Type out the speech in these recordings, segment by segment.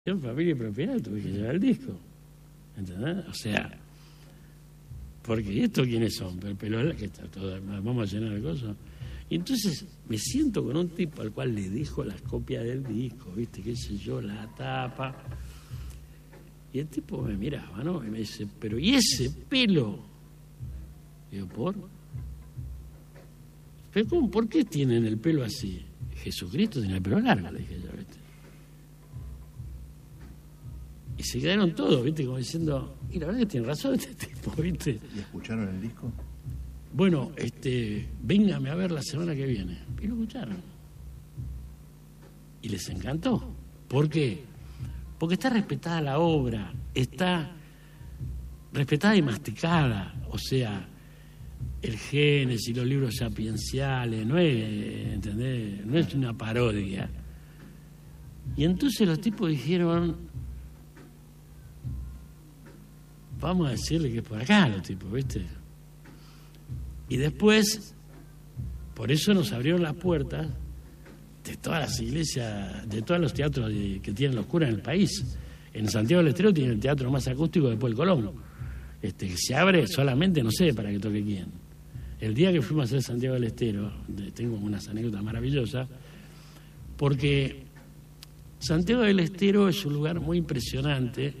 En Familia y Propiedad tuve que llevar el disco, ¿entendés? O sea, porque ¿estos quiénes son? Pero que está todo, vamos a llenar de cosas. Y entonces me siento con un tipo al cual le dejo las copias del disco, ¿viste? Qué sé yo, la tapa. Y el tipo me miraba, ¿no? Y me dice, pero ¿y ese pelo? Digo, ¿por? ¿Pero cómo? ¿Por qué tienen el pelo así? Jesucristo tiene el pelo largo, le dije yo, ¿viste? Y se quedaron todos, ¿viste? Como diciendo, y la verdad que tiene razón este tipo, ¿viste? ¿Y escucharon el disco? Bueno, véngame a ver la semana que viene. Y lo escucharon. Y les encantó. ¿Por qué? Porque está respetada la obra, está respetada y masticada. O sea, el Génesis, los libros sapienciales, no es, ¿entendés? No es una parodia. Y entonces los tipos dijeron, vamos a decirle que es por acá, los tipos, ¿viste? Y después, por eso nos abrieron las puertas de todas las iglesias, de todos los teatros que tienen los curas en el país. En Santiago del Estero tiene el teatro más acústico después del Colón. Que se abre solamente, no sé para qué toque quién. El día que fuimos a hacer Santiago del Estero, tengo unas anécdotas maravillosas, porque Santiago del Estero es un lugar muy impresionante.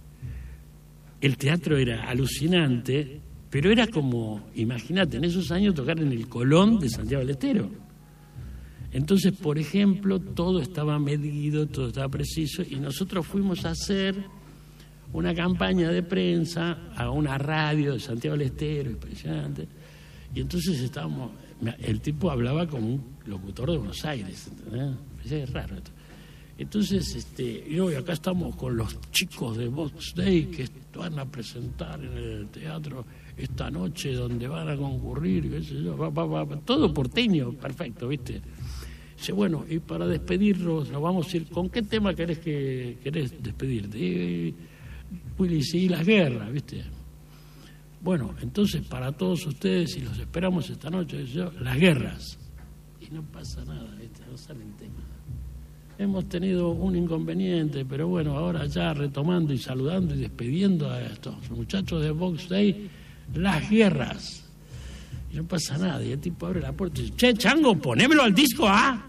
El teatro era alucinante, pero era como, imagínate, en esos años tocar en el Colón de Santiago del Estero. Entonces, por ejemplo, todo estaba medido, todo estaba preciso, y nosotros fuimos a hacer una campaña de prensa a una radio de Santiago del Estero, impresionante, y entonces el tipo hablaba como un locutor de Buenos Aires, ¿entendés? Es raro esto. Entonces, y hoy acá estamos con los chicos de Vox Day que van a presentar en el teatro esta noche donde van a concurrir, qué sé yo, todo porteño, perfecto, ¿viste? Dice, bueno, y para despedirnos, nos vamos a ir, ¿con qué tema querés despedirte? Y Willy, sí, las guerras, ¿viste? Bueno, entonces para todos ustedes, y los esperamos esta noche, las guerras. Y no pasa nada, ¿viste? No salen temas. Hemos tenido un inconveniente, pero bueno, ahora ya retomando y saludando y despidiendo a estos muchachos de Vox Day, las guerras. Y no pasa nada, y el tipo abre la puerta y dice, che, Chango, ponémelo al disco, ¿ah?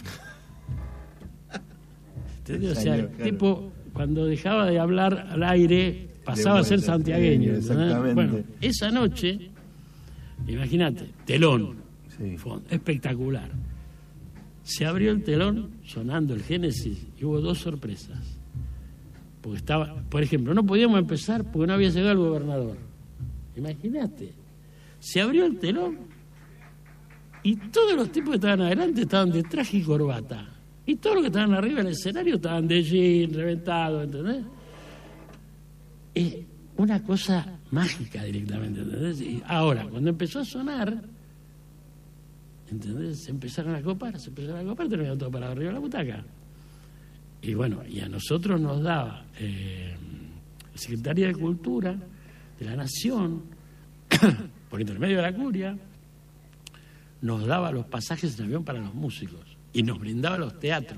¿Entendés? O sea, el tipo, cuando dejaba de hablar al aire, pasaba a ser santiagueño. Exactamente. Bueno, esa noche, imagínate, telón, sí. Fue espectacular. Se abrió el telón sonando el Génesis y hubo dos sorpresas. Porque estaba, por ejemplo, no podíamos empezar porque no había llegado el gobernador. Imagínate. Se abrió el telón y todos los tipos que estaban adelante estaban de traje y corbata. Y todos los que estaban arriba del escenario estaban de jean, reventados, ¿entendés? Es una cosa mágica directamente, ¿entendés? Y ahora, cuando empezó a sonar, ¿entendés? Se empezaron a copar, terminaron todo para arriba de la butaca. Y bueno, y a nosotros nos daba la Secretaría de Cultura de la Nación, por intermedio de la Curia, nos daba los pasajes en avión para los músicos y nos brindaba los teatros.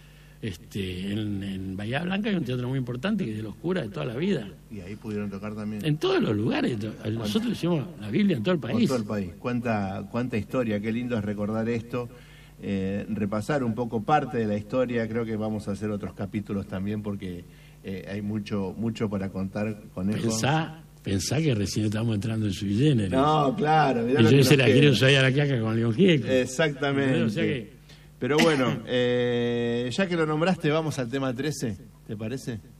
En Bahía Blanca hay un teatro muy importante que es de los curas de toda la vida. Y ahí pudieron tocar también. En todos los lugares. Nosotros hicimos la Biblia en todo el país. Por todo el país. Cuánta historia, qué lindo es recordar esto. Repasar un poco parte de la historia. Creo que vamos a hacer otros capítulos también porque hay mucho para contar con eso. Pensá que recién estamos entrando en Sui Generis. No, claro. Y yo se la quiero usar a la caca con León Gieco. Exactamente. O sea que... Pero bueno, ya que lo nombraste, vamos al tema 13, ¿te parece?